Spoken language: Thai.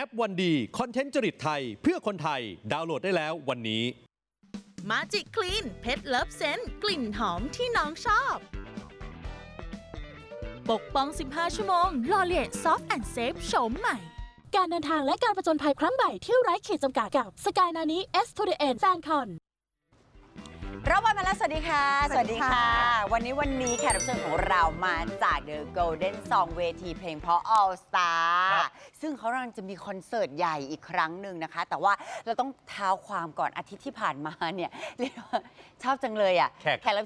แอปวันดีคอนเทนต์จริตไทยเพื่อคนไทยดาวน์โหลดได้แล้ววันนี้มาจิกคลีนเพชรเลิฟเซนต์กลิ่นหอมที่น้องชอบปกป้อง15 ชั่วโมงลอเลียซอฟต์แอนด์เซฟโฉมใหม่การเดินทางและการผจญภัยครั้งใหม่ที่ไร้ขีดจำกัดกับสกายนานี้ S to the End แฟนคอนรับวันมาแล้วสวัสดีค่ะสวัสดีค่ะวันนี้แขกรับเชิญของเรามาจาก The Golden Song เวทีเพลงเพราะ All Star ซึ่งเขากำลังจะมีคอนเสิร์ตใหญ่อีกครั้งหนึ่งนะคะแต่ว่าเราต้องเท้าความก่อนอาทิตย์ที่ผ่านมาเนี่ยเรียกว่าชอบจังเลยอ่ะแขกรับ